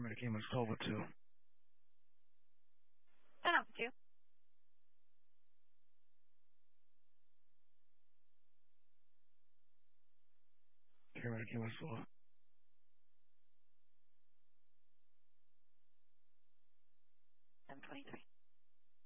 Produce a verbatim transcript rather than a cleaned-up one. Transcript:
Paramedic E M S twelve oh two. ten oh two. Paramedic E M S twelve. seven twenty-three.